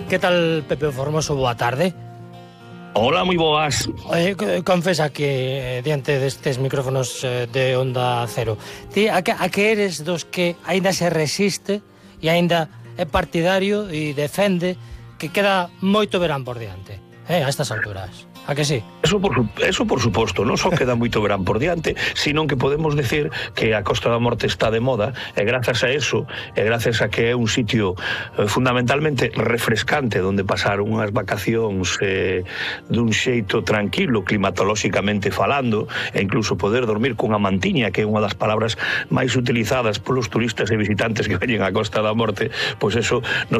Que tal, Pepe Formoso? Boa tarde. Hola, moi boas. Confesa que diante destes micrófonos de Onda Cero, ti a que eres dos que aínda se resiste e aínda é partidario e defende que queda moito verán por diante, a estas alturas? A que sí? Eso por suposto, non só queda moito verán por diante, sino que podemos decir que a Costa da Morte está de moda, e grazas a eso, e grazas a que é un sitio fundamentalmente refrescante, onde pasar unhas vacacións dun xeito tranquilo, climatolóxicamente falando, e incluso poder dormir cunha mantiña, que é unha das palabras máis utilizadas polos turistas e visitantes que veñen á Costa da Morte, pois eso nos